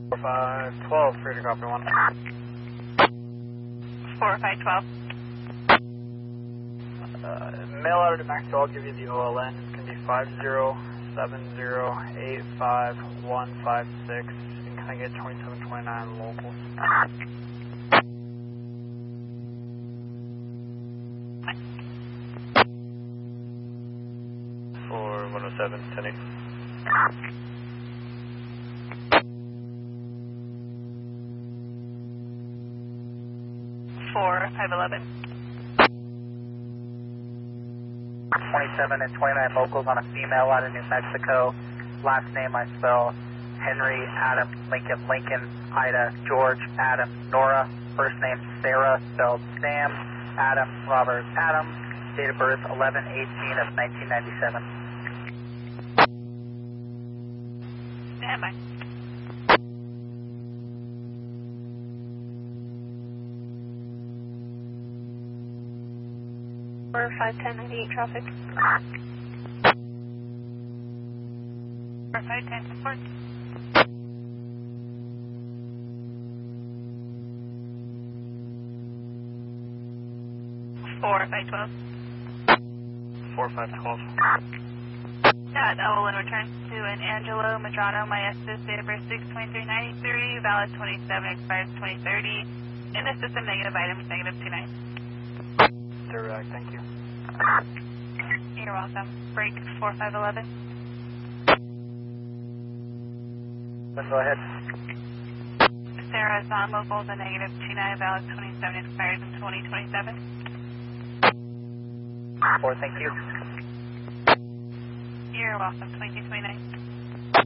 4512, free to copy 1. 4512. Mail out to Maxwell, I'll give you the OLN. It's going to be 507085156. And can I get 2729 locals? 4107, 10-8. 4511. 27 and 29 locals on a female out of New Mexico. Last name I spell Henry, Adam, Lincoln, Lincoln, Ida, George, Adam, Nora. First name Sarah, spelled Sam, Adam, Robert, Adam. Date of birth 11/18 of 1997. Stand by. Or 51098 traffic. Or 510 support. Four 512. 4512. That will return to an Angelo Madrano, Maestas, date of birth 6/23/93, valid 27, expires 2030. In the system, negative items, -29. Direct, thank you. You're welcome. Break 4511. Go ahead. Sarah is on locals, a -29, valid 27, expires in 2027. 4, thank you. You're welcome. 2229.